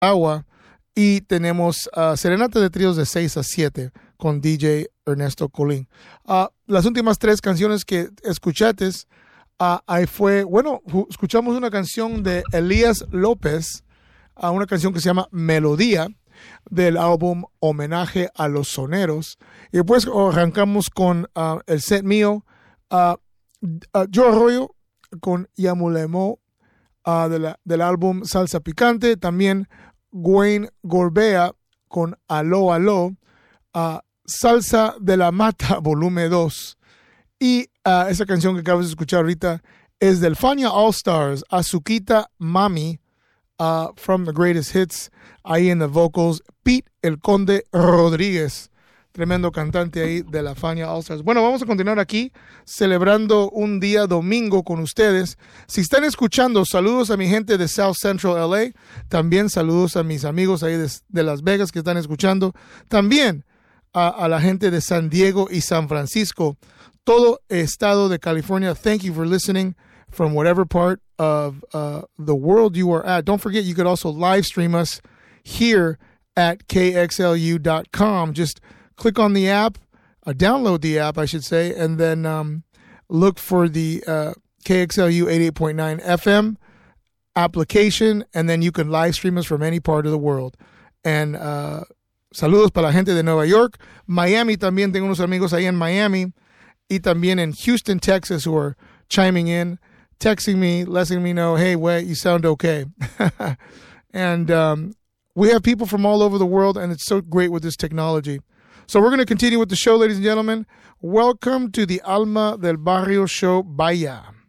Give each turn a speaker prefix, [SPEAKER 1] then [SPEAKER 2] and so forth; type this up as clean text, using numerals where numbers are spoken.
[SPEAKER 1] Agua. Y tenemos Serenata de Tríos de 6 a 7 con DJ Ernesto Colín. Las últimas 3 canciones que escuchaste, ahí fue, escuchamos una canción de Elías López, una canción que se llama Melodía, del álbum Homenaje a los Soneros. Y después arrancamos con el set mío, Joe Arroyo con Yamulemo, del álbum Salsa Picante. También Wayne Gorbea con Aló Aló, Salsa de la Mata volumen 2. Y esa canción que acabas de escuchar ahorita es del Fania All Stars, Azuquita Mami, from the Greatest Hits. Ahí en the vocals, Pete El Conde Rodríguez, tremendo cantante ahí de la Fania All Stars. Bueno, vamos a continuar aquí celebrando un día domingo con ustedes. Si están escuchando, saludos a mi gente de South Central LA. También saludos a mis amigos ahí de Las Vegas que están escuchando. También a la gente de San Diego y San Francisco. Todo estado de California, thank you for listening from whatever part of the world you are at. Don't forget, you could also live stream us here at kxlu.com. Just click on the app, download the app, I should say, and then look for the KXLU 88.9 FM application, and then you can live stream us from any part of the world. And saludos para la gente de Nueva York. Miami también, tengo unos amigos ahí en Miami. Y también in Houston, Texas, who are chiming in, texting me, letting me know, hey, Wet, you sound okay. And we have people from all over the world, and it's so great with this technology. So we're going to continue with the show, ladies and gentlemen. Welcome to the Alma del Barrio show. Vaya.